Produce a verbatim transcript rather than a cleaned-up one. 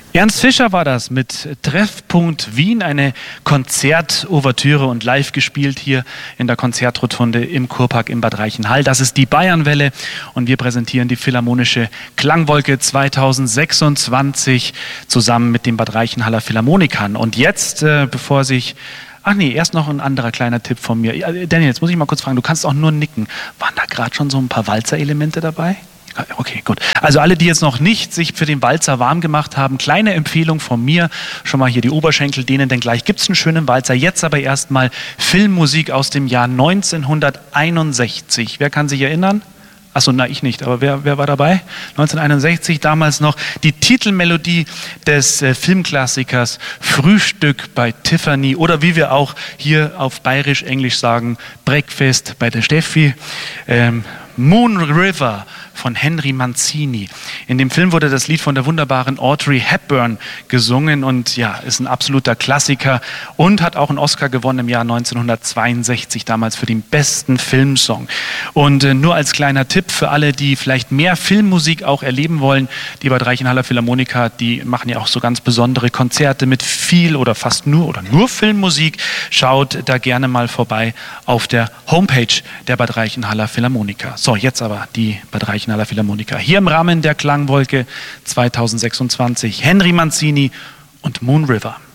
Ernst Fischer war das mit Treffpunkt Wien, eine Konzertouvertüre und live gespielt hier in der Konzertrotunde im Kurpark in Bad Reichenhall. Das ist die Bayernwelle und wir präsentieren die Philharmonische Klangwolke zweitausendsechsundzwanzig zusammen mit den Bad Reichenhaller Philharmonikern. Und jetzt, äh, bevor sich... Ach nee, erst noch ein anderer kleiner Tipp von mir. Daniel, jetzt muss ich mal kurz fragen, du kannst auch nur nicken. Waren da gerade schon so ein paar Walzer-Elemente dabei? Okay, gut. Also alle, die jetzt noch nicht sich für den Walzer warm gemacht haben, kleine Empfehlung von mir, schon mal hier die Oberschenkel dehnen, denn gleich gibt es einen schönen Walzer. Jetzt aber erstmal Filmmusik aus dem Jahr neunzehnhunderteinundsechzig. Wer kann sich erinnern? Achso, na ich nicht, aber wer, wer war dabei? neunzehnhunderteinundsechzig, damals noch die Titelmelodie des äh, Filmklassikers Frühstück bei Tiffany oder wie wir auch hier auf Bayerisch-Englisch sagen, Breakfast bei der Steffi. Ähm, Moon River von Henry Mancini. In dem Film wurde das Lied von der wunderbaren Audrey Hepburn gesungen und ja, ist ein absoluter Klassiker und hat auch einen Oscar gewonnen im Jahr neunzehnhundertzweiundsechzig, damals für den besten Filmsong. Und äh, nur als kleiner Tipp für alle, die vielleicht mehr Filmmusik auch erleben wollen, die Bad Reichenhaller Philharmoniker, die machen ja auch so ganz besondere Konzerte mit viel oder fast nur oder nur Filmmusik. Schaut da gerne mal vorbei auf der Homepage der Bad Reichenhaller Philharmoniker. So, jetzt aber die Bad Reichenhaller Philharmoniker. Hier im Rahmen der Klangwolke zweitausendsechsundzwanzig Henry Mancini und Moon River.